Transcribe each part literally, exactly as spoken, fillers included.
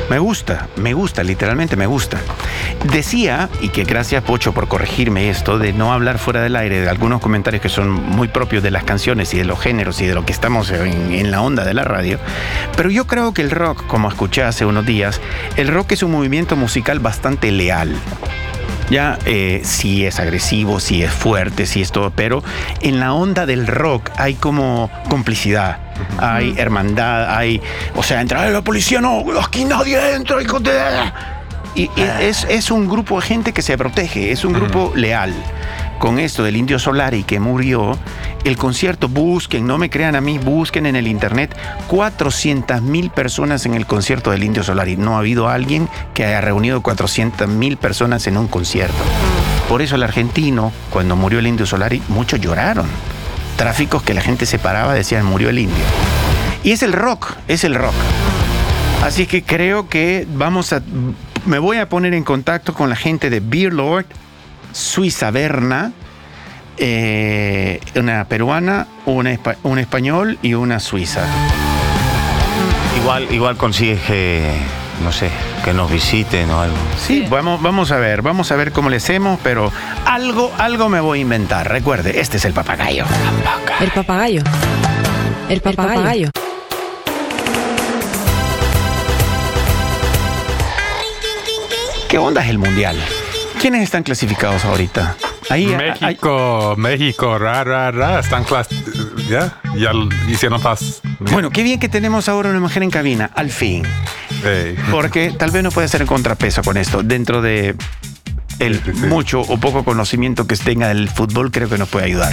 Me gusta, me gusta, literalmente me gusta. Decía, y que gracias Pocho por corregirme esto, de no hablar fuera del aire de algunos comentarios que son muy propios de las canciones y de los géneros y de lo que estamos en, en la onda de la radio, pero yo creo que el rock, como escuché hace unos días, el rock es un movimiento musical bastante leal. Ya, eh, sí es agresivo, sí es fuerte, sí es todo, pero en la onda del rock hay como complicidad, hay hermandad, hay, o sea, entrar a la policía, no, aquí nadie entra, hijo de... Y, y es, es un grupo de gente que se protege, es un grupo leal. Con esto del Indio Solari que murió, el concierto, busquen, no me crean a mí, busquen en el internet, cuatrocientas mil personas en el concierto del Indio Solari. No ha habido alguien que haya reunido cuatrocientas mil personas en un concierto. Por eso el argentino, cuando murió el Indio Solari, muchos lloraron. Tráficos que la gente se paraba, decían, murió el indio. Y es el rock, es el rock. Así que creo que vamos a... Me voy a poner en contacto con la gente de Beer Lord, Suiza Berna, eh, una peruana, una espa- un español y una suiza. Igual, igual consigues que, no sé, que nos visiten o algo. Sí, vamos, vamos a ver, vamos a ver cómo le hacemos, pero algo, algo me voy a inventar. Recuerde, este es el papagayo. El papagayo. El papagayo. ¿Qué onda es el mundial? ¿Quiénes están clasificados ahorita? Ahí, México, ahí. México, ra, ra, ra, están clas... ¿Ya? Ya hicieron paz. Bueno, qué bien que tenemos ahora una mujer en cabina, al fin. Hey. Porque tal vez no puede ser en contrapeso con esto. Dentro de el sí, sí. mucho o poco conocimiento que tenga del fútbol, creo que nos puede ayudar.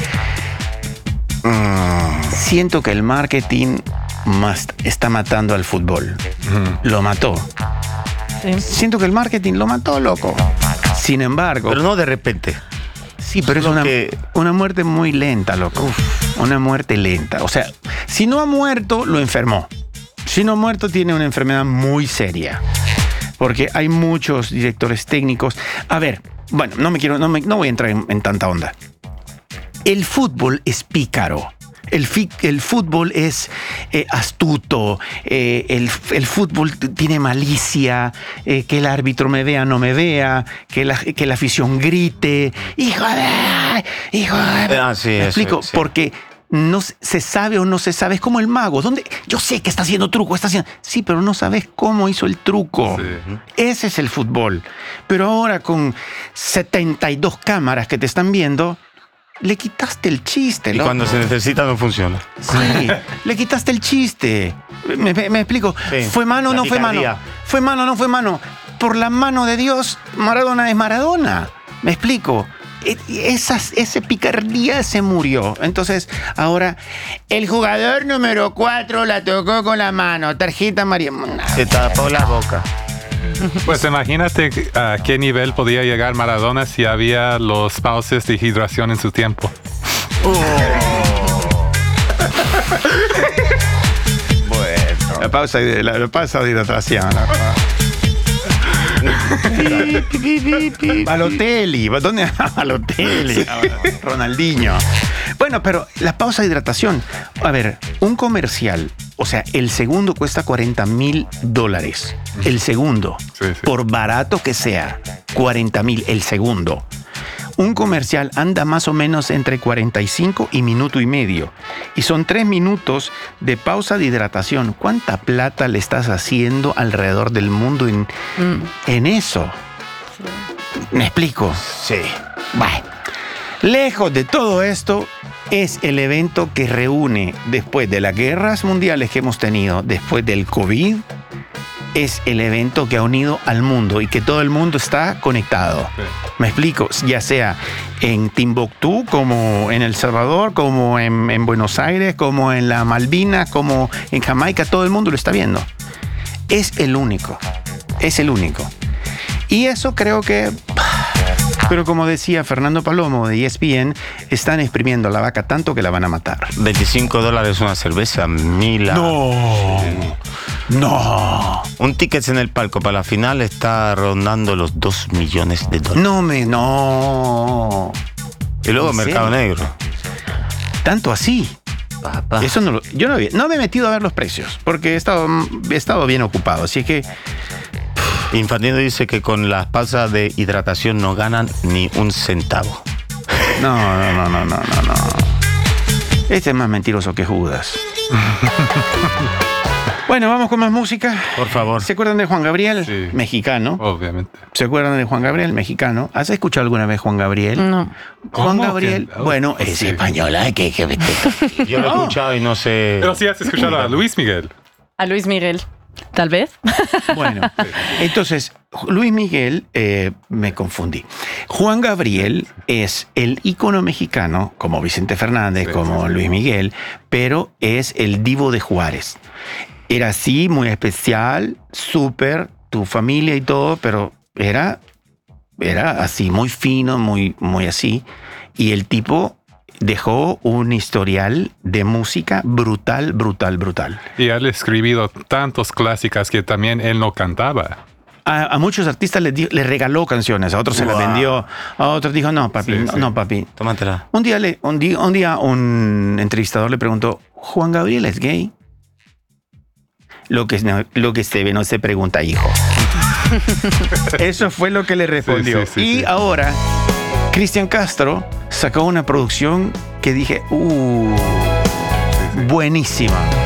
Mm, siento que el marketing más está matando al fútbol. Uh-huh. Lo mató. Sí. Siento que el marketing lo mató, loco. Sin embargo... Pero no de repente. Sí, pero es una, que... una muerte muy lenta, loco. Uf, una muerte lenta. O sea, si no ha muerto, lo enfermó. Si no ha muerto, tiene una enfermedad muy seria. Porque hay muchos directores técnicos. A ver, bueno, no me quiero, no, me, no voy a entrar en, en tanta onda. El fútbol es pícaro. El, fi, el fútbol es eh, astuto, eh, el, el fútbol tiene malicia, eh, que el árbitro me vea, no me vea, que la, que la afición grite, hijo de... hijo de... Ah, sí, ¿Me eso, explico? sí. Porque no se sabe o no se sabe, es como el mago. ¿Dónde? Yo sé que está haciendo truco, está haciendo... Sí, pero no sabes cómo hizo el truco. Sí. Ese es el fútbol. Pero ahora con setenta y dos cámaras que te están viendo... Le quitaste el chiste, ¿no? Y loco. cuando se necesita no funciona. Sí, le quitaste el chiste. Me, me, me explico. Sí, ¿Fue mano o no fue mano? ¿Fue mano o no fue mano? Por la mano de Dios, Maradona es Maradona. Me explico. Esa, esa picardía se murió. Entonces, ahora, el jugador número cuatro la tocó con la mano. Tarjeta María. Se tapó la boca. Pues imagínate a qué nivel podía llegar Maradona si había los pauses de hidratación en su tiempo. Oh. Bueno. La pausa de, la, la pausa de hidratación. Balotelli. ¿Dónde? Balotelli. Ronaldinho. Bueno, pero la pausa de hidratación. A ver, un comercial. O sea, el segundo cuesta cuarenta mil dólares. El segundo. Sí, sí. Por barato que sea. cuarenta mil el segundo. Un comercial anda más o menos entre cuarenta y cinco y minuto y medio. Y son tres minutos de pausa de hidratación. ¿Cuánta plata le estás haciendo alrededor del mundo en, mm. en eso? Sí. ¿Me explico? Sí. Bueno, lejos de todo esto, es el evento que reúne, después de las guerras mundiales que hemos tenido, después del COVID, es el evento que ha unido al mundo y que todo el mundo está conectado. Sí. Me explico, ya sea en Timbuktu, como en El Salvador, como en, en Buenos Aires, como en la Malvinas, como en Jamaica, todo el mundo lo está viendo. Es el único, es el único. Y eso creo que... Pero como decía Fernando Palomo de E S P N, están exprimiendo la vaca tanto que la van a matar. veinticinco dólares una cerveza, mil... No, no. Un ticket en el palco para la final está rondando los dos millones de dólares. No me... No. Y luego mercado negro. ¿Tanto así? Papá. Eso no lo, yo no, no me he metido a ver los precios porque he estado, he estado bien ocupado. Así que Infantino dice que con las pasas de hidratación no ganan ni un centavo. no, no, no, no, no, no, no. Este es más mentiroso que Judas. Bueno, vamos con más música. Por favor. ¿Se acuerdan de Juan Gabriel? Sí. Mexicano. Obviamente. ¿Se acuerdan de Juan Gabriel? Mexicano. ¿Has escuchado alguna vez Juan Gabriel? No. Juan ¿Cómo Gabriel, que no? bueno, es Sí. española. ¿eh? que, que, que- Yo lo he No. escuchado y no sé. Pero sí has escuchado a Luis Miguel. A Luis Miguel. Tal vez. Bueno, entonces, Luis Miguel, eh, me confundí. Juan Gabriel es el ícono mexicano, como Vicente Fernández, Sí, como sí, sí. Luis Miguel, pero es el divo de Juárez. Era así, muy especial, súper, tu familia y todo, pero era, era así, muy fino, muy, muy así. Y el tipo dejó un historial de música brutal, brutal, brutal. Y él ha escribido tantos clásicas que también él no cantaba. A, a muchos artistas les, di- les regaló canciones, a otros se las Wow. vendió, a otros dijo, no, papi, Sí, no, sí. no, papi. Tómatela. Un día, le, un, día, un día un entrevistador le preguntó, ¿Juan Gabriel es gay? Lo que, no- lo que se ve no se pregunta, hijo. Eso fue lo que le respondió. Sí, sí, sí, y sí. ahora, Cristian Castro sacó una producción que dije, uh, buenísima.